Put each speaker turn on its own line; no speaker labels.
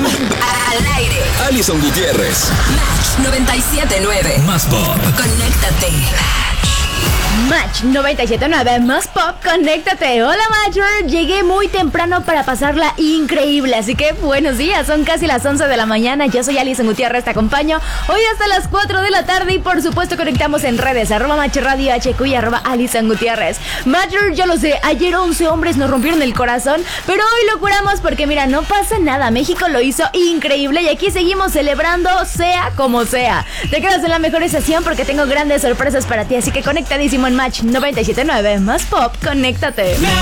Al aire.
Alison Gutiérrez.
Match 97.9.
Más pop.
Conéctate.
Match 97.9, más pop, conéctate. Hola Matcher, llegué muy temprano para pasarla increíble, así que buenos días, son casi las 11 de la mañana. Yo soy Alison Gutiérrez, te acompaño hoy hasta las 4 de la tarde y por supuesto conectamos en redes, @Match Radio HQ y @Alison Gutiérrez. Matcher, yo lo sé, ayer 11 hombres nos rompieron el corazón, pero hoy lo curamos porque mira, no pasa nada, México lo hizo increíble y aquí seguimos celebrando sea como sea. Te quedas en la mejor estación porque tengo grandes sorpresas para ti, así que conectadísimo en Match 97.9, más pop, conéctate.